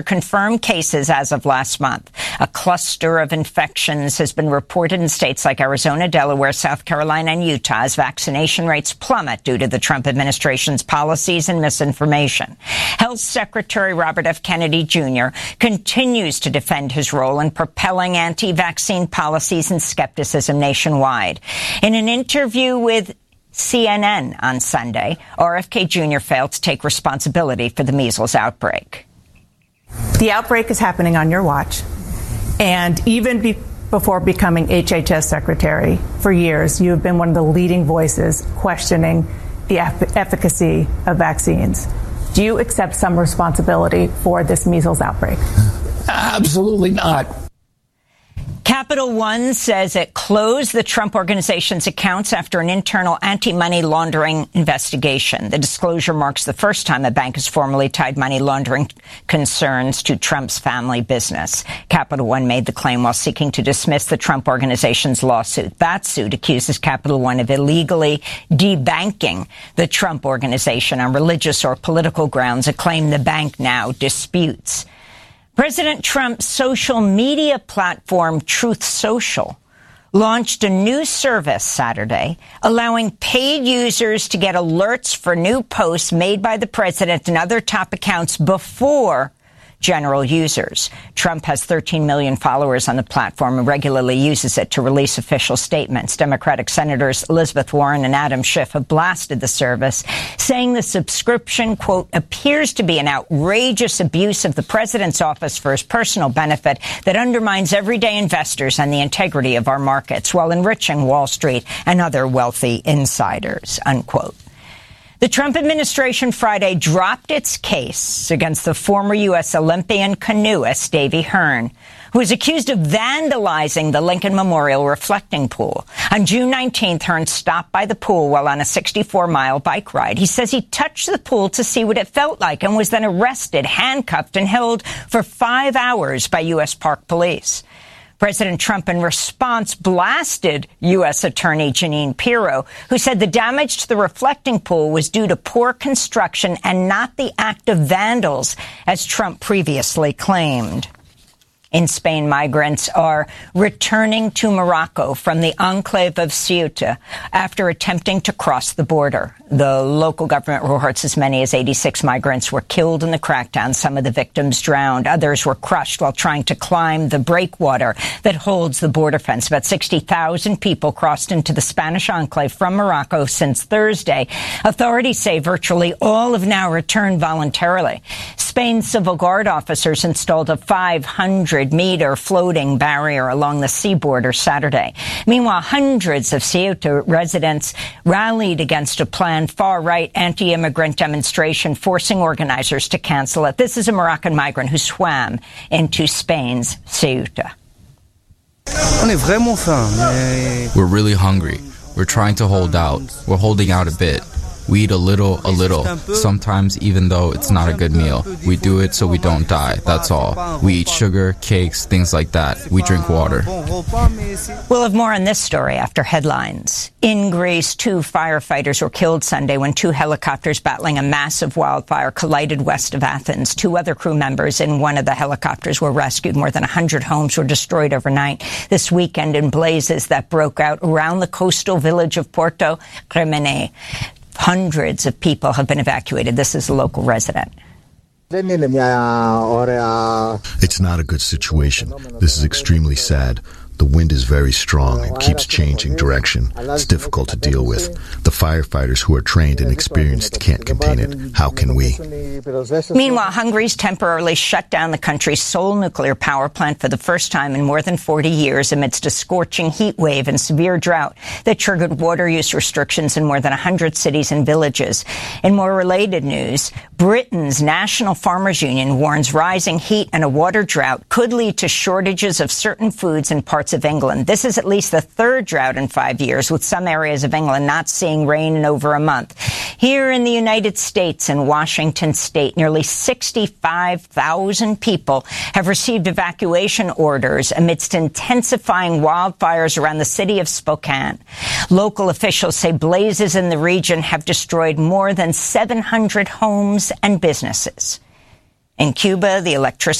confirmed cases as of last month. A cluster of infections has been reported in states like Arizona, Delaware, South Carolina, and Utah as vaccination rates plummet due to the Trump administration's policies and misinformation. Health Secretary Robert F. Kennedy Jr. continues to defend his role in propelling anti-vaccine policies and skepticism nationwide. In an interview with CNN on Sunday, RFK Jr. failed to take responsibility for the measles outbreak. The outbreak is happening on your watch. And even before becoming HHS secretary for years, you have been one of the leading voices questioning the efficacy of vaccines. Do you accept some responsibility for this measles outbreak? Absolutely not. Capital One says it closed the Trump Organization's accounts after an internal anti-money laundering investigation. The disclosure marks the first time a bank has formally tied money laundering concerns to Trump's family business. Capital One made the claim while seeking to dismiss the Trump Organization's lawsuit. That suit accuses Capital One of illegally debanking the Trump Organization on religious or political grounds, a claim the bank now disputes. President Trump's social media platform, Truth Social, launched a new service Saturday, allowing paid users to get alerts for new posts made by the president and other top accounts before general users. Trump has 13 million followers on the platform and regularly uses it to release official statements. Democratic Senators Elizabeth Warren and Adam Schiff have blasted the service, saying the subscription, quote, appears to be an outrageous abuse of the president's office for his personal benefit that undermines everyday investors and the integrity of our markets while enriching Wall Street and other wealthy insiders, unquote. The Trump administration Friday dropped its case against the former U.S. Olympian canoeist Davy Hearn, who was accused of vandalizing the Lincoln Memorial reflecting pool. On June 19th, Hearn stopped by the pool while on a 64-mile bike ride. He says he touched the pool to see what it felt like and was then arrested, handcuffed, and held for 5 hours by U.S. Park Police. President Trump, in response, blasted U.S. Attorney Jeanine Pirro, who said the damage to the reflecting pool was due to poor construction and not the act of vandals, as Trump previously claimed. In Spain, migrants are returning to Morocco from the enclave of Ceuta after attempting to cross the border. The local government reports as many as 86 migrants were killed in the crackdown. Some of the victims drowned. Others were crushed while trying to climb the breakwater that holds the border fence. About 60,000 people crossed into the Spanish enclave from Morocco since Thursday. Authorities say virtually all have now returned voluntarily. Spain's Civil Guard officers installed a 500-meter floating barrier along the sea border Saturday. Meanwhile, hundreds of Ceuta residents rallied against a planned far-right anti-immigrant demonstration, forcing organizers to cancel it. This is a Moroccan migrant who swam into Spain's Ceuta. We're really hungry. We're trying to hold out. We're holding out a bit. We eat a little, sometimes even though it's not a good meal. We do it so we don't die, that's all. We eat sugar, cakes, things like that. We drink water. We'll have more on this story after headlines. In Greece, 2 firefighters were killed Sunday when 2 helicopters battling a massive wildfire collided west of Athens. 2 other crew members in one of the helicopters were rescued. More than 100 homes were destroyed overnight this weekend in blazes that broke out around the coastal village of Porto Cremene. Hundreds of people have been evacuated. This is a local resident. It's not a good situation. This is extremely sad. The wind is very strong and keeps changing direction. It's difficult to deal with. The firefighters who are trained and experienced can't contain it. How can we? Meanwhile, Hungary's temporarily shut down the country's sole nuclear power plant for the first time in more than 40 years amidst a scorching heat wave and severe drought that triggered water use restrictions in more than 100 cities and villages. In more related news, Britain's National Farmers Union warns rising heat and a water drought could lead to shortages of certain foods in parts of England. This is at least the 3rd drought in 5 years, with some areas of England not seeing rain in over a month. Here in the United States and Washington State, nearly 65,000 people have received evacuation orders amidst intensifying wildfires around the city of Spokane. Local officials say blazes in the region have destroyed more than 700 homes and businesses. In Cuba, the electricity